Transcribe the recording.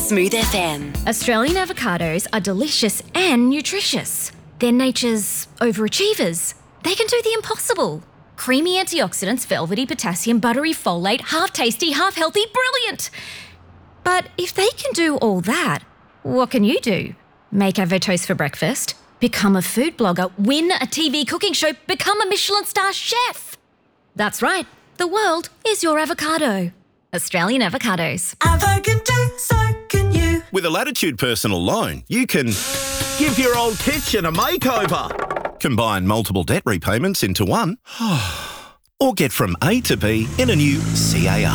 Smooth FM. Australian avocados are delicious and nutritious. They're nature's overachievers. They can do the impossible. Creamy antioxidants, velvety potassium, buttery folate, half tasty, half healthy, brilliant. But if they can do all that, what can you do? Make avo toast for breakfast, become a food blogger, win a TV cooking show, become a Michelin star chef. That's right, the world is your avocado. Australian avocados. Avo can do, so can you. With a Latitude personal loan, you can give your old kitchen a makeover, combine multiple debt repayments into one, or get from A to B in a new CAR.